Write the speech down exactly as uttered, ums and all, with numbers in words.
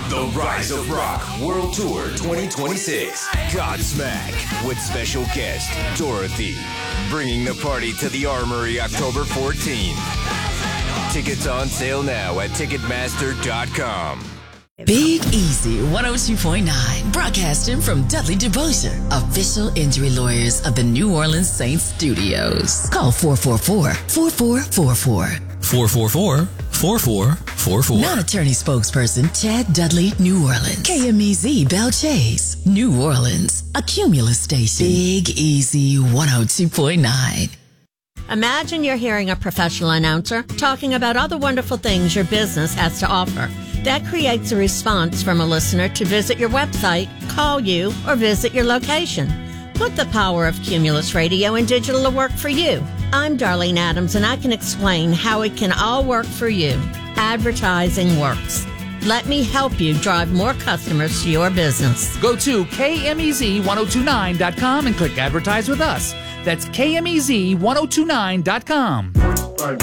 The Rise of Rock World Tour twenty twenty-six. Godsmack with special guest Dorothy. Bringing the party to the Armory October fourteenth. Tickets on sale now at Ticketmaster dot com. Big Easy one oh two point nine, broadcasting from Dudley DeBosier, official injury lawyers of the New Orleans Saints studios. Call four four four, four four four four. four four four, four four four four. Non-attorney spokesperson Chad Dudley, New Orleans. K M E Z Bell Chase, New Orleans. A Cumulus station. Big Easy one oh two point nine. Imagine you're hearing a professional announcer talking about all the wonderful things your business has to offer. That creates a response from a listener to visit your website, call you, or visit your location. Put the power of Cumulus Radio and digital to work for you. I'm Darlene Adams, and I can explain how it can all work for you. Advertising works. Let me help you drive more customers to your business. Go to K M E Z ten twenty-nine dot com and click Advertise with Us. That's K M E Z ten twenty-nine dot com.